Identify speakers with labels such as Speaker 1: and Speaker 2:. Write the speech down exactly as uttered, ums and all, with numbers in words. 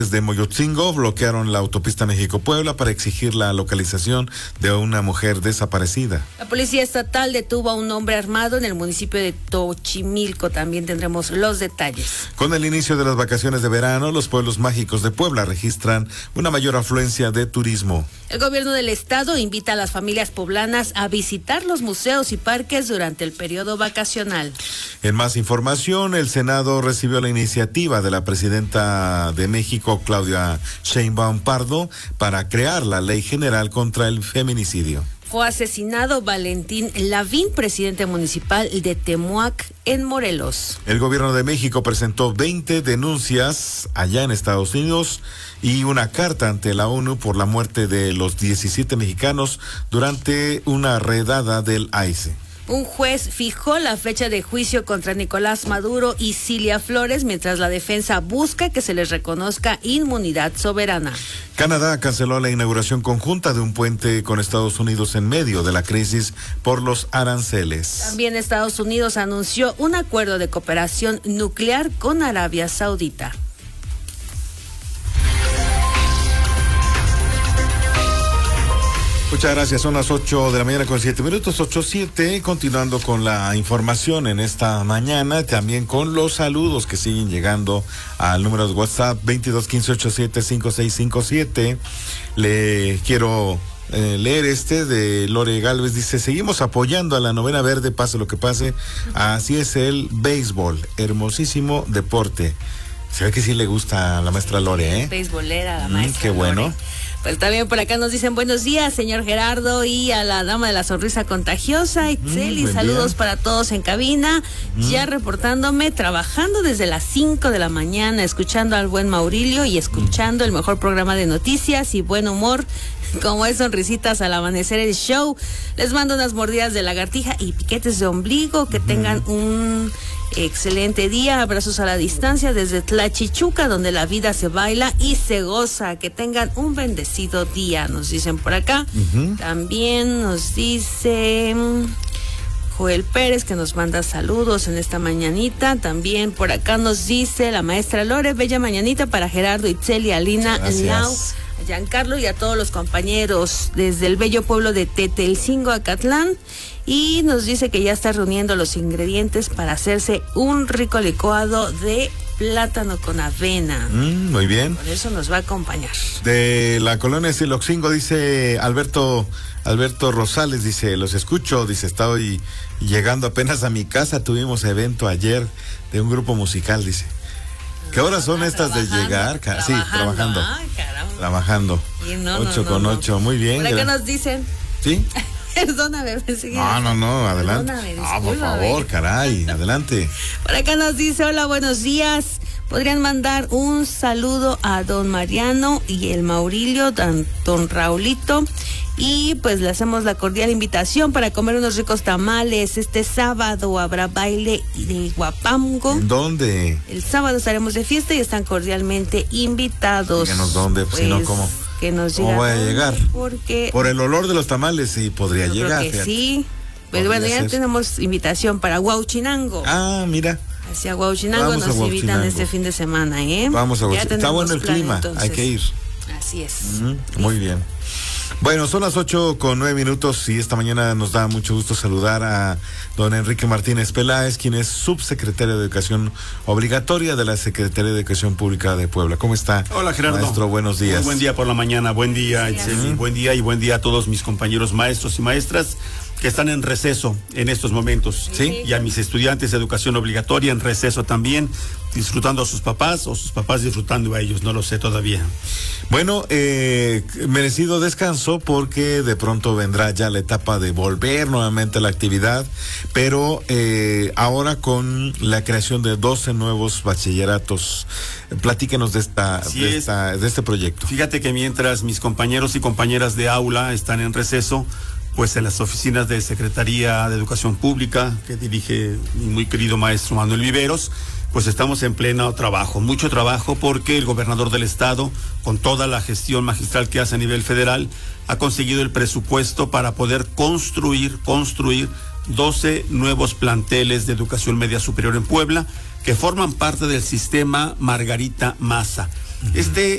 Speaker 1: de Moyotzingo bloquearon la autopista México-Puebla para exigir la localización de una mujer desaparecida.
Speaker 2: La Policía Estatal detuvo a un hombre armado en el municipio de Tochimilco. También tendremos los detalles.
Speaker 1: Con el inicio de las vacaciones de verano, los pueblos mágicos de Puebla registran una mayor afluencia de turismo.
Speaker 2: El gobierno del estado invita a las familias poblanas a visitar los museos y parques durante el periodo vacacional.
Speaker 1: En más información, el Senado recibió la iniciativa de la presidenta de México, Claudia Sheinbaum Pardo, para crear la Ley General contra el Feminicidio.
Speaker 2: Fue asesinado Valentín Lavín, presidente municipal de Temuac, en Morelos.
Speaker 1: El gobierno de México presentó veinte denuncias allá en Estados Unidos y una carta ante la ONU por la muerte de los diecisiete mexicanos durante una redada del I C E.
Speaker 2: Un juez fijó la fecha de juicio contra Nicolás Maduro y Cilia Flores, mientras la defensa busca que se les reconozca inmunidad soberana.
Speaker 1: Canadá canceló la inauguración conjunta de un puente con Estados Unidos en medio de la crisis por los aranceles.
Speaker 2: También Estados Unidos anunció un acuerdo de cooperación nuclear con Arabia Saudita.
Speaker 1: Muchas gracias, son las ocho de la mañana con siete minutos, ocho siete, continuando con la información en esta mañana, también con los saludos que siguen llegando al número de WhatsApp veintidós quince ochenta y siete cincuenta y seis cincuenta y siete. Le quiero eh, leer este de Lore Galvez, dice: seguimos apoyando a la novena verde, pase lo que pase, así es el béisbol, hermosísimo deporte. Se ve que sí le gusta a la maestra Lore, ¿eh?
Speaker 2: Beisbolera, la maestra
Speaker 1: mm, qué bueno.
Speaker 2: Lore. Pues también por acá nos dicen buenos días, señor Gerardo, y a la dama de la sonrisa contagiosa, Itzeli, mm, saludos día. Para todos en cabina, mm. ya reportándome, trabajando desde las cinco de la mañana, escuchando al buen Maurilio y escuchando mm. el mejor programa de noticias y buen humor, como es Sonrisitas al Amanecer el show. Les mando unas mordidas de lagartija y piquetes de ombligo, que mm. tengan un excelente día, abrazos a la distancia desde Tlachichuca, donde la vida se baila y se goza, que tengan un bendecido día, nos dicen por acá. Uh-huh. También nos dice Joel Pérez, que nos manda saludos en esta mañanita. También por acá nos dice la maestra Lore, bella mañanita para Gerardo, Itzeli, Alina, Lau, a Giancarlo y a todos los compañeros desde el bello pueblo de Tetelcingo, Acatlán. Y nos dice que ya está reuniendo los ingredientes para hacerse un rico licuado de plátano con avena.
Speaker 1: Mm, muy bien.
Speaker 2: Por eso nos va a acompañar.
Speaker 1: De la colonia Siloxingo, dice Alberto Alberto Rosales, dice: los escucho, dice, estoy llegando apenas a mi casa, tuvimos evento ayer de un grupo musical, dice. ¿Qué horas son ah, estas de llegar? Trabajando, sí, trabajando. Ay, caramba. Trabajando. No, ocho no, con no, ocho, no. Muy bien.
Speaker 2: ¿Por acá nos dicen?
Speaker 1: ¿Sí?
Speaker 2: Perdóname, pensé que
Speaker 1: No, no, no, adelante. Ah, por favor, caray, adelante.
Speaker 2: Por acá nos dice: hola, buenos días. Podrían mandar un saludo a don Mariano y el Maurilio, don, don Raulito. Y pues le hacemos la cordial invitación para comer unos ricos tamales. Este sábado habrá baile de Guapango.
Speaker 1: ¿Dónde?
Speaker 2: El sábado estaremos de fiesta y están cordialmente invitados.
Speaker 1: Díganos dónde, pues, si no, ¿cómo?
Speaker 2: Que nos
Speaker 1: ¿Cómo voy a llegar?
Speaker 2: Porque
Speaker 1: por el olor de los tamales sí podría
Speaker 2: yo
Speaker 1: llegar.
Speaker 2: Creo que sí. Pero bueno, ya ser. Tenemos invitación para Huauchinango.
Speaker 1: Ah, mira.
Speaker 2: Hacia Huauchinango nos invitan este fin de semana, ¿eh?
Speaker 1: Vamos a Huauchinango. Está bueno el clima, entonces. Hay que ir.
Speaker 2: Así es.
Speaker 1: Mm, muy bien. Bueno, son las ocho con nueve minutos y esta mañana nos da mucho gusto saludar a don Enrique Martínez Peláez, quien es subsecretario de Educación Obligatoria de la Secretaría de Educación Pública de Puebla. ¿Cómo está?
Speaker 3: Hola, Gerardo.
Speaker 1: Maestro, buenos días.
Speaker 3: Muy buen día por la mañana, buen día, Itzeli, buen día y buen día a todos mis compañeros maestros y maestras que están en receso en estos momentos, ¿sí? Y a mis estudiantes de educación obligatoria en receso también, disfrutando a sus papás o sus papás disfrutando a ellos, no lo sé todavía.
Speaker 1: Bueno, eh, merecido descanso porque de pronto vendrá ya la etapa de volver nuevamente a la actividad, pero eh, ahora con la creación de doce nuevos bachilleratos. Platíquenos de esta, de, esta, de este proyecto.
Speaker 3: Fíjate que mientras mis compañeros y compañeras de aula están en receso, pues en las oficinas de Secretaría de Educación Pública, que dirige mi muy querido maestro Manuel Viveros, pues estamos en pleno trabajo, mucho trabajo, porque el gobernador del estado, con toda la gestión magistral que hace a nivel federal, ha conseguido el presupuesto para poder construir, construir doce nuevos planteles de educación media superior en Puebla, que forman parte del sistema Margarita Maza. Este